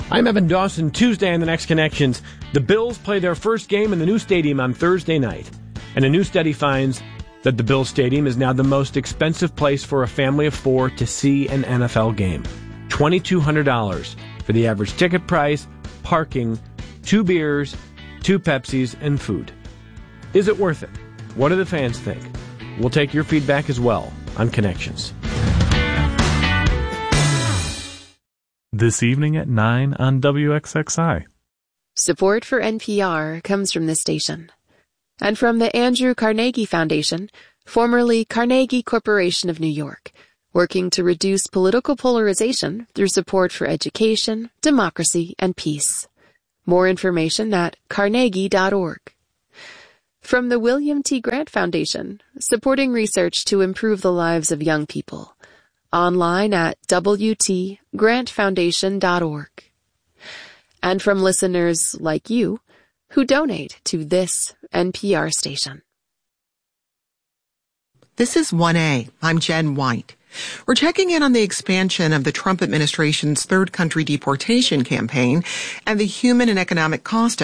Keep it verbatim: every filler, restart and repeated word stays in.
I'm Evan Dawson. Tuesday on The Next Connections, the Bills play their first game in the new stadium on Thursday night. And a new study finds that the Bills Stadium is now the most expensive place for a family of four to see an N F L game. two thousand two hundred dollars for the average ticket price, parking, two beers, two Pepsis, and food. Is it worth it? What do the fans think? We'll take your feedback as well on Connections. This evening at nine on W X X I. Support for N P R comes from this station. And from the Andrew Carnegie Foundation, formerly Carnegie Corporation of New York, working to reduce political polarization through support for education, democracy, and peace. More information at carnegie dot org. From the William T. Grant Foundation, supporting research to improve the lives of young people. Online at w t grant foundation dot org. And from listeners like you who donate to this N P R station. This is one A. I'm Jen White. We're checking in on the expansion of the Trump administration's third country deportation campaign and the human and economic cost